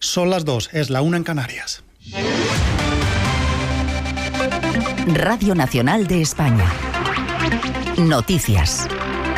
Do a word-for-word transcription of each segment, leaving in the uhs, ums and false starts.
Son las dos, es la una en Canarias. Radio Nacional de España. Noticias.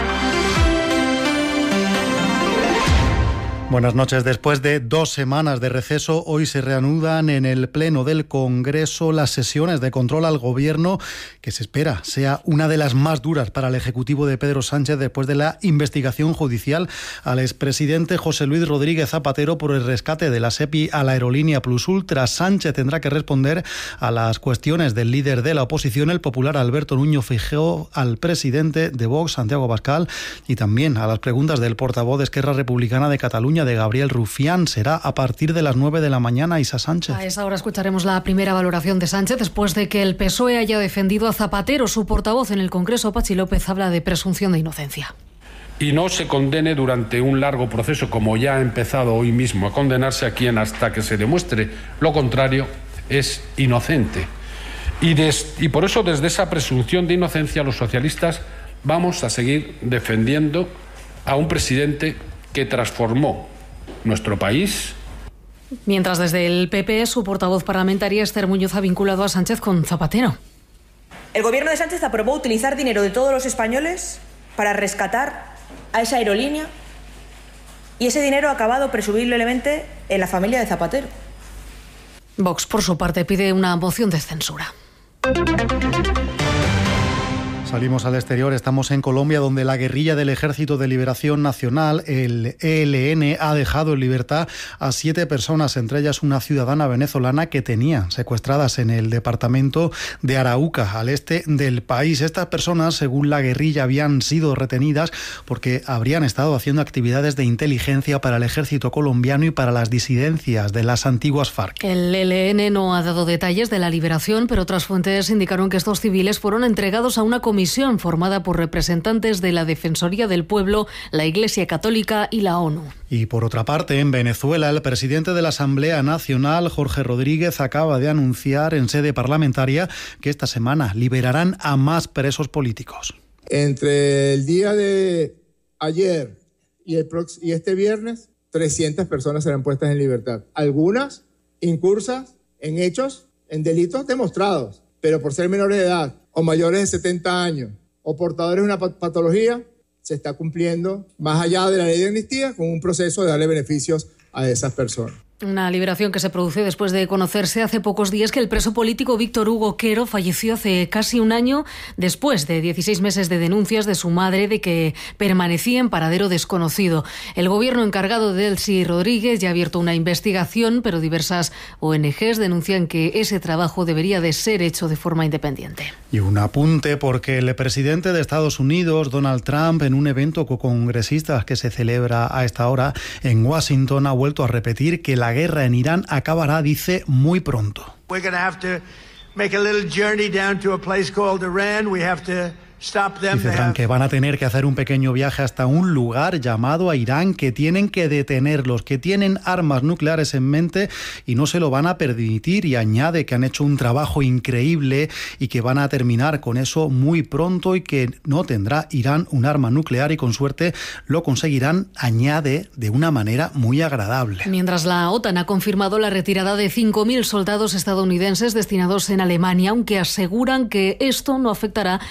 Buenas noches. Después de dos semanas de receso, hoy se reanudan en el Pleno del Congreso las sesiones de control al Gobierno, que se espera sea una de las más duras para el Ejecutivo de Pedro Sánchez después de la investigación judicial al expresidente José Luis Rodríguez Zapatero por el rescate de la SEPI a la aerolínea Plus Ultra. Sánchez tendrá que responder a las cuestiones del líder de la oposición, el popular Alberto Núñez Feijóo, al presidente de Vox, Santiago Abascal, y también a las preguntas del portavoz de Esquerra Republicana de Cataluña, de Gabriel Rufián. Será a partir de las nueve de la mañana. Isa Sánchez. A esa hora escucharemos la primera valoración de Sánchez después de que el P S O E haya defendido a Zapatero. Su portavoz en el Congreso, Patxi López, habla de presunción de inocencia. Y no se condene durante un largo proceso, como ya ha empezado hoy mismo a condenarse a quien, hasta que se demuestre lo contrario, es inocente. Y, des, y por eso, desde esa presunción de inocencia, los socialistas vamos a seguir defendiendo a un presidente que transformó nuestro país. Mientras desde el P P, su portavoz parlamentaria Esther Muñoz ha vinculado a Sánchez con Zapatero. El gobierno de Sánchez aprobó utilizar dinero de todos los españoles para rescatar a esa aerolínea, y ese dinero ha acabado presumiblemente en la familia de Zapatero. Vox, por su parte, pide una moción de censura. Salimos al exterior, estamos en Colombia, donde la guerrilla del Ejército de Liberación Nacional, el E L N, ha dejado en libertad a siete personas, entre ellas una ciudadana venezolana que tenía secuestradas en el departamento de Arauca, al este del país. Estas personas, según la guerrilla, habían sido retenidas porque habrían estado haciendo actividades de inteligencia para el ejército colombiano y para las disidencias de las antiguas FARC. El E L N no ha dado detalles de la liberación, pero otras fuentes indicaron que estos civiles fueron entregados a una comisión Comisión formada por representantes de la Defensoría del Pueblo, la Iglesia Católica y la ONU. Y por otra parte, en Venezuela, el presidente de la Asamblea Nacional, Jorge Rodríguez, acaba de anunciar en sede parlamentaria que esta semana liberarán a más presos políticos. Entre el día de ayer y, el prox- y este viernes, trescientas personas serán puestas en libertad. Algunas incursas en hechos, en delitos demostrados, pero por ser menores de edad o mayores de setenta años o portadores de una patología, se está cumpliendo más allá de la ley de amnistía con un proceso de darle beneficios a esas personas. Una liberación que se produce después de conocerse hace pocos días que el preso político Víctor Hugo Quero falleció hace casi un año después de dieciséis meses de denuncias de su madre de que permanecía en paradero desconocido. El gobierno encargado de Delcy Rodríguez ya ha abierto una investigación, pero diversas O N Ges denuncian que ese trabajo debería de ser hecho de forma independiente. Y un apunte, porque el presidente de Estados Unidos, Donald Trump, en un evento con congresistas que se celebra a esta hora en Washington, ha vuelto a repetir que la La guerra en Irán acabará, dice, muy pronto. Dice Trump que van a tener que hacer un pequeño viaje hasta un lugar llamado a Irán, que tienen que detenerlos, que tienen armas nucleares en mente y no se lo van a permitir, y añade que han hecho un trabajo increíble y que van a terminar con eso muy pronto y que no tendrá Irán un arma nuclear y con suerte lo conseguirán, añade, de una manera muy agradable. Mientras la OTAN ha confirmado la retirada de cinco mil soldados estadounidenses destinados en Alemania, aunque aseguran que esto no afectará